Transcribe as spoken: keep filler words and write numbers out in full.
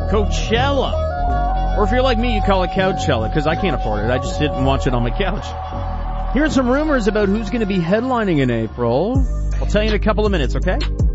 Coachella. Or if you're like me, you call it Couchella, because I can't afford it. I just sit and watch it on my couch. Here's some rumors about who's going to be headlining in April. I'll tell you in a couple of minutes, okay?